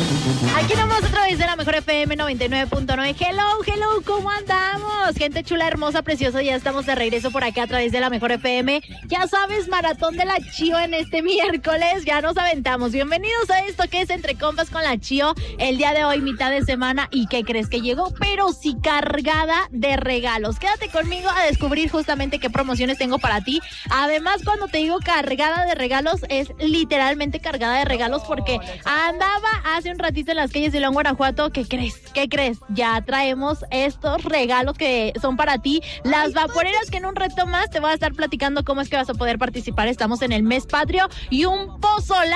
Aquí nomás otra vez de la mejor FM 99.9. Hello, ¿cómo andamos? Gente chula, hermosa, preciosa, ya estamos de regreso por acá a través de la mejor FM. Ya sabes, maratón de la Chío en este miércoles, ya nos aventamos. Bienvenidos a esto que es Entre Compas con la Chío. El día de hoy, mitad de semana, ¿y qué crees que llegó? Pero sí cargada de regalos. Quédate conmigo a descubrir justamente qué promociones tengo para ti. Además, cuando te digo cargada de regalos, es literalmente cargada de regalos porque andaba hace un ratito en las calles de León, Guanajuato. ¿Qué crees? Ya traemos estos regalos que son para ti. Las vaporeras que en un reto más te voy a estar platicando cómo es que vas a poder participar. Estamos en el mes patrio y un pozolado